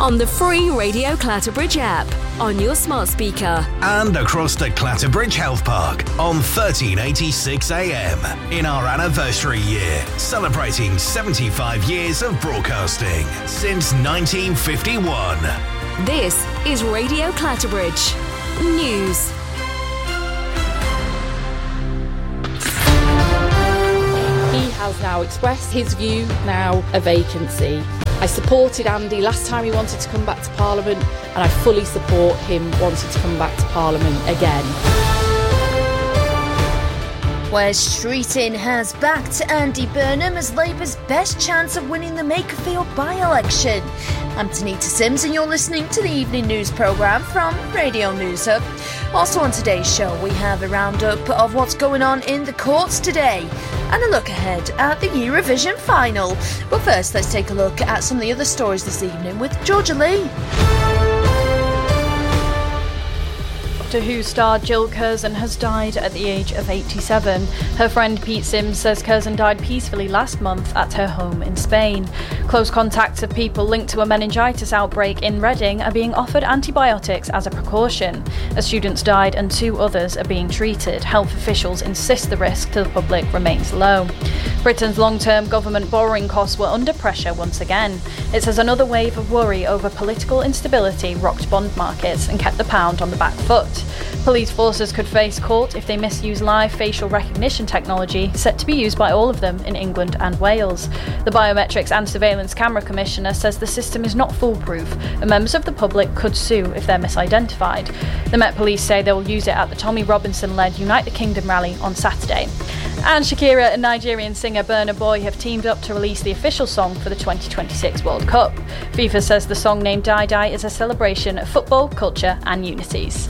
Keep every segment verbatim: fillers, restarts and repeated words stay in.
on the free Radio Clatterbridge app, on your smart speaker, and across the Clatterbridge Health Park on thirteen eighty-six A M in our anniversary year, celebrating seventy-five years of broadcasting since nineteen fifty-one. This is Radio Clatterbridge News. He has now expressed his view, now a vacancy. I supported Andy last time he wanted to come back to Parliament, and I fully support him wanting to come back to Parliament again. Wes Streeting has backed Andy Burnham as Labour's best chance of winning the Makerfield by-election. I'm Tanita Sims and you're listening to the evening news programme from Radio News Hub. Also on today's show we have a roundup of what's going on in the courts today and a look ahead at the Eurovision final. But first let's take a look at some of the other stories this evening with Georgia Lee. Doctor Who star Jill Curzon has died at the age of eighty-seven. Her friend Pete Sims says Curzon died peacefully last month at her home in Spain. Close contacts of people linked to a meningitis outbreak in Reading are being offered antibiotics as a precaution. A student's died and two others are being treated. Health officials insist the risk to the public remains low. Britain's long-term government borrowing costs were under pressure once again. It says another wave of worry over political instability rocked bond markets and kept the pound on the back foot. Police forces could face court if they misuse live facial recognition technology set to be used by all of them in England and Wales. The Biometrics and Surveillance Camera Commissioner says the system is not foolproof and members of the public could sue if they're misidentified. The Met Police say they will use it at the Tommy Robinson-led Unite the Kingdom rally on Saturday. And Shakira and Nigerian singer Burna Boy have teamed up to release the official song for the twenty twenty-six World Cup. FIFA says the song named Die Die is a celebration of football, culture and unities.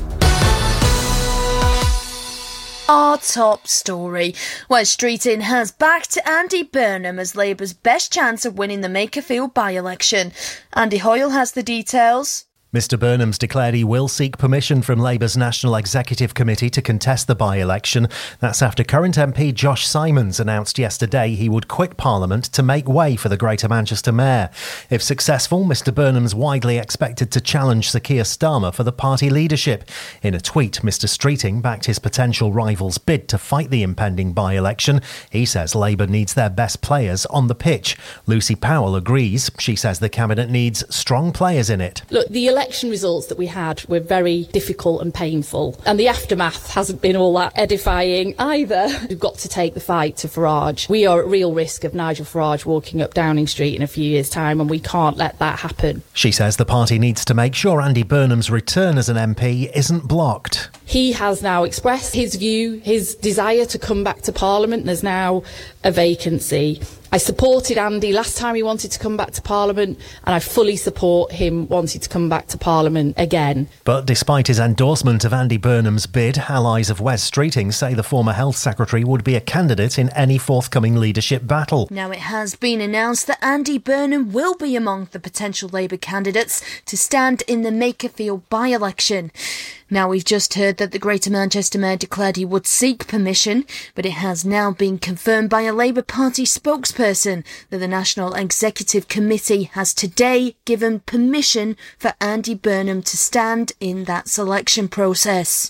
Our top story. Wes Streeting has backed Andy Burnham as Labour's best chance of winning the Makerfield by-election. Andy Hoyle has the details. Mr Burnham's declared he will seek permission from Labour's National Executive Committee to contest the by-election. That's after current M P Josh Simons announced yesterday he would quit Parliament to make way for the Greater Manchester Mayor. If successful, Mr Burnham's widely expected to challenge Sir Keir Starmer for the party leadership. In a tweet, Mr Streeting backed his potential rival's bid to fight the impending by-election. He says Labour needs their best players on the pitch. Lucy Powell agrees. She says the Cabinet needs strong players in it. Look, the election results that we had were very difficult and painful, and the aftermath hasn't been all that edifying either. We've got to take the fight to Farage. We are at real risk of Nigel Farage walking up Downing Street in a few years' time, and we can't let that happen. She says the party needs to make sure Andy Burnham's return as an M P isn't blocked. He has now expressed his view, his desire to come back to Parliament. There's now a vacancy. I supported Andy last time he wanted to come back to Parliament, and I fully support him wanting to come back to Parliament again. But despite his endorsement of Andy Burnham's bid, allies of Wes Streeting say the former Health Secretary would be a candidate in any forthcoming leadership battle. Now it has been announced that Andy Burnham will be among the potential Labour candidates to stand in the Makerfield by-election. Now we've just heard that the Greater Manchester Mayor declared he would seek permission, but it has now been confirmed by a Labour Party spokesperson that the National Executive Committee has today given permission for Andy Burnham to stand in that selection process.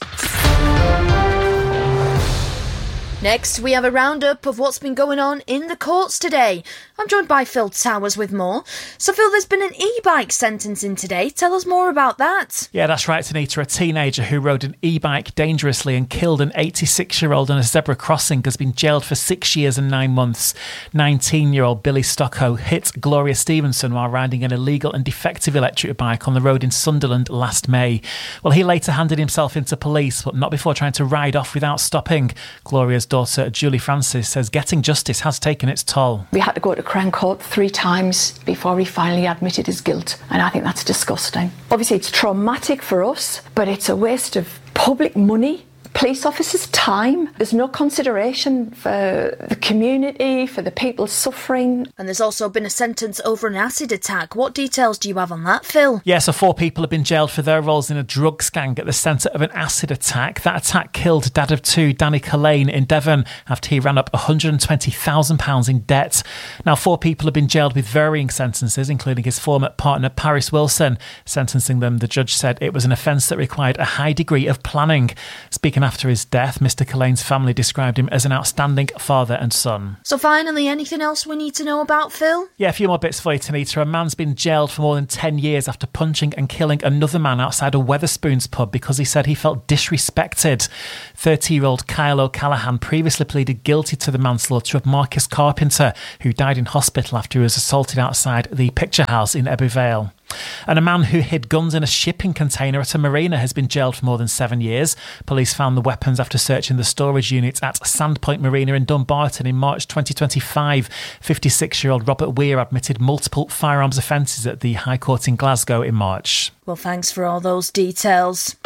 Next, we have a roundup of what's been going on in the courts today. I'm joined by Phil Towers with more. So Phil, there's been an e-bike sentencing today. Tell us more about that. Yeah, that's right, Tanita. A teenager who rode an e-bike dangerously and killed an eighty-six-year-old on a zebra crossing has been jailed for six years and nine months. nineteen-year-old Billy Stocko hit Gloria Stevenson while riding an illegal and defective electric bike on the road in Sunderland last May. Well, he later handed himself into police, but not before trying to ride off without stopping. Gloria's daughter, Julie Francis, says getting justice has taken its toll. We had to go to Crown Court three times before he finally admitted his guilt, and I think that's disgusting. Obviously, it's traumatic for us, but it's a waste of public money, police officers' time. There's no consideration for the community, for the people suffering. And there's also been a sentence over an acid attack. What details do you have on that, Phil? Yeah, so four people have been jailed for their roles in a drugs gang at the centre of an acid attack. That attack killed dad of two, Danny Collane, in Devon after he ran up one hundred twenty thousand pounds in debt. Now, four people have been jailed with varying sentences, including his former partner, Paris Wilson. Sentencing them, the judge said it was an offence that required a high degree of planning. Speaking after his death, Mister Collane's family described him as an outstanding father and son. So finally, anything else we need to know about, Phil? Yeah, a few more bits for you, Tanita. A man's been jailed for more than ten years after punching and killing another man outside a Wetherspoons pub because he said he felt disrespected. thirty-year-old Kyle O'Callaghan previously pleaded guilty to the manslaughter of Marcus Carpenter, who died in hospital after he was assaulted outside the Picture House in Ebbw Vale. And a man who hid guns in a shipping container at a marina has been jailed for more than seven years. Police found the weapons after searching the storage unit at Sandpoint Marina in Dumbarton in March twenty twenty-five. fifty-six-year-old Robert Weir admitted multiple firearms offences at the High Court in Glasgow in March. Well, thanks for all those details.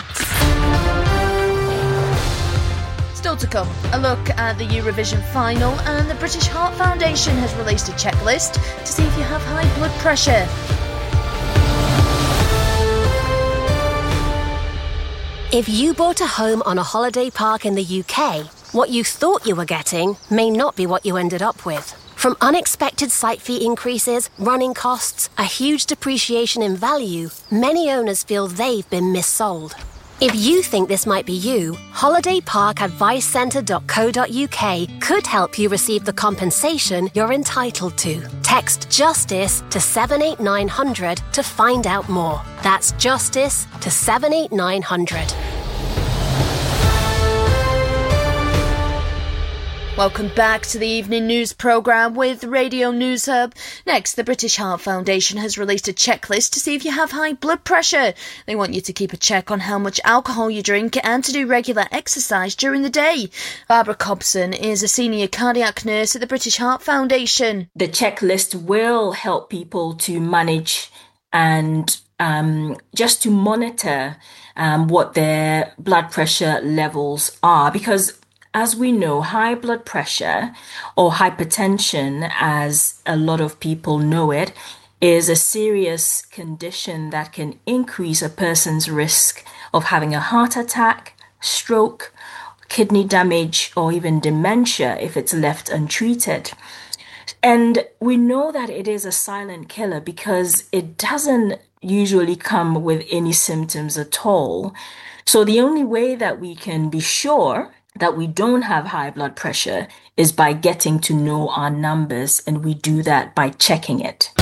Still to come, a look at the Eurovision final, and the British Heart Foundation has released a checklist to see if you have high blood pressure. If you bought a home on a holiday park in the U K, what you thought you were getting may not be what you ended up with. From unexpected site fee increases, running costs, a huge depreciation in value, many owners feel they've been missold. If you think this might be you, holiday park advice centre dot co dot uk could help you receive the compensation you're entitled to. Text JUSTICE to seven eight nine hundred to find out more. That's JUSTICE to seven eight nine hundred. Welcome back to the evening news programme with Radio News Hub. Next, the British Heart Foundation has released a checklist to see if you have high blood pressure. They want you to keep a check on how much alcohol you drink and to do regular exercise during the day. Barbara Cobson is a senior cardiac nurse at the British Heart Foundation. The checklist will help people to manage and um, just to monitor um, what their blood pressure levels are, because as we know, high blood pressure, or hypertension as a lot of people know it, is a serious condition that can increase a person's risk of having a heart attack, stroke, kidney damage, or even dementia if it's left untreated. And we know that it is a silent killer because it doesn't usually come with any symptoms at all. So the only way that we can be sure that we don't have high blood pressure is by getting to know our numbers, and we do that by checking it.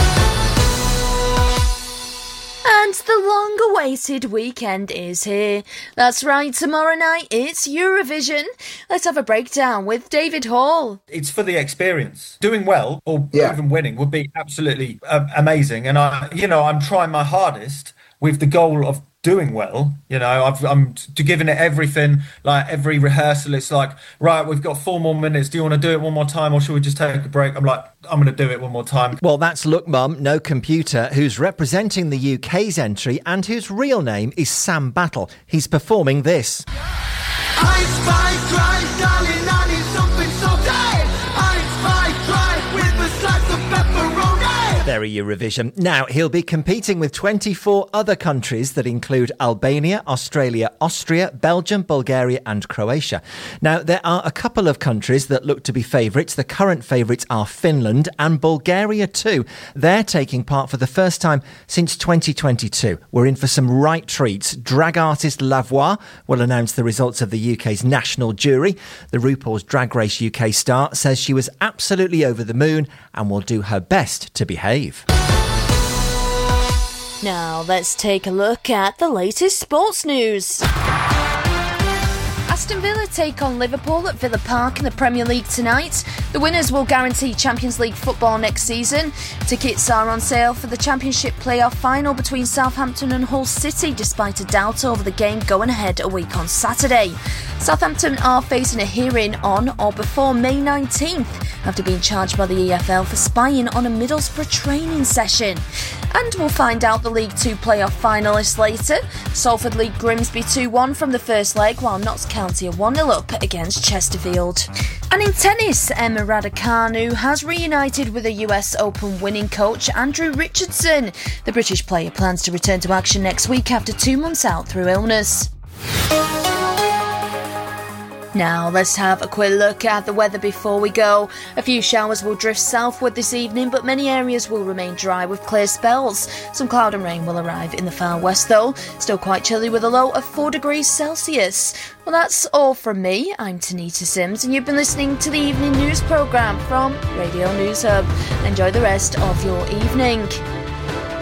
And the long-awaited weekend is here. That's right, tomorrow night it's Eurovision. Let's have a breakdown with David Hall. It's for the experience. Doing well, or yeah. even winning, would be absolutely uh, amazing. And I, you know, I'm trying my hardest with the goal of doing well. You know, I've, I'm giving it everything. Like every rehearsal, it's like, right, we've got four more minutes. Do you want to do it one more time, or should we just take a break? I'm like, I'm going to do it one more time. Well, that's Look Mum, No Computer, who's representing the U K's entry and whose real name is Sam Battle. He's performing this. I spy, dry, darling, I need something so dead. I spy, dry, with a slice of pepperoni. Very Eurovision. Now, he'll be competing with twenty-four other countries that include Albania, Australia, Austria, Belgium, Bulgaria and Croatia. Now, there are a couple of countries that look to be favourites. The current favourites are Finland and Bulgaria too. They're taking part for the first time since twenty twenty-two. We're in for some right treats. Drag artist Lavoie will announce the results of the U K's national jury. The RuPaul's Drag Race U K star says she was absolutely over the moon and will do her best to behave. Now let's take a look at the latest sports news. Aston Villa take on Liverpool at Villa Park in the Premier League tonight. The winners will guarantee Champions League football next season. Tickets are on sale for the Championship playoff final between Southampton and Hull City, despite a doubt over the game going ahead a week on Saturday. Southampton are facing a hearing on or before May nineteenth after being charged by the E F L for spying on a Middlesbrough training session. And we'll find out the League Two playoff finalists later. Salford lead Grimsby two one from the first leg, while Notts County are one nil up against Chesterfield. And in tennis, Emma Raducanu has reunited with the U S Open winning coach Andrew Richardson. The British player plans to return to action next week after two months out through illness. Now let's have a quick look at the weather before we go. A few showers will drift southward this evening, but many areas will remain dry with clear spells. Some cloud and rain will arrive in the far west though. Still quite chilly with a low of four degrees Celsius. Well, that's all from me. I'm Tanita Sims and you've been listening to the evening news programme from Radio News Hub. Enjoy the rest of your evening.